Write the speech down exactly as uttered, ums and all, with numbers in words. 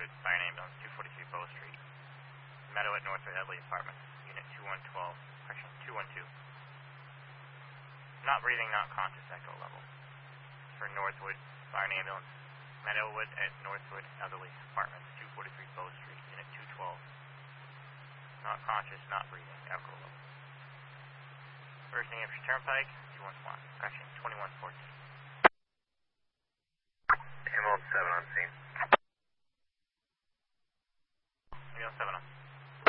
Northwood, Fire and Ambulance, two forty-three Bow Street. Meadow at Northwood Headley Apartments, Unit two one one two, correction, two one two. Not breathing, not conscious, echo level. For Northwood, Fire and Ambulance, Meadowwood at Northwood Headley Apartments, two forty-three Bow Street, Unit two twelve. Not conscious, not breathing, echo level. First New Hampshire Turnpike, two one one, correction,